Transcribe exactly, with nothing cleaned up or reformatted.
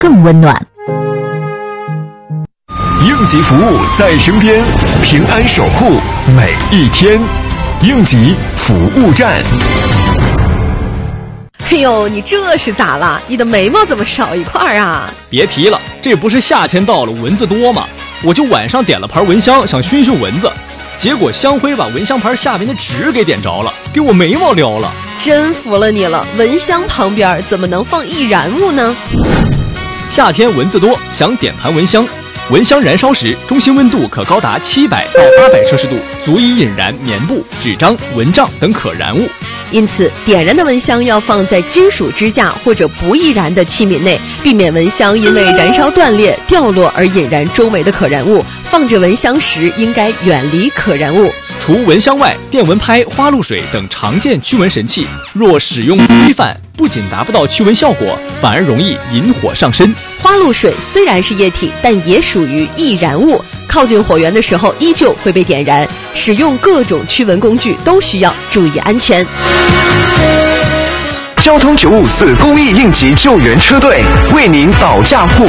更温暖。 应急服务在身边，平安守护每一天。应急服务站。 哎呦，你这是咋了？你的眉毛怎么少一块啊？ 别提了，这不是夏天到了蚊子多吗？我就晚上点了盘蚊香，想熏熏蚊子，结果香灰把蚊香盘下面的纸给点着了，给我眉毛撩了。 真服了你了，蚊香旁边怎么能放易燃物呢？ 夏天蚊子多，想点盘蚊香。蚊香燃烧时，中心温度可高达七百到八百摄氏度，足以引燃棉布、纸张、蚊帐等可燃物。 因此，点燃的蚊香要放在金属支架或者不易燃的器皿内，避免蚊香因为燃烧断裂、掉落而引燃周围的可燃物。放置蚊香时，应该远离可燃物。 除蚊香外，电蚊拍、花露水等常见驱蚊神器，若使用不规范，不仅达不到驱蚊效果，反而容易引火上身。 花露水虽然是液体，但也属于易燃物，靠近火源的时候依旧会被点燃。使用各种驱蚊工具都需要注意安全。 交通九五四公益应急救援车队为您保驾护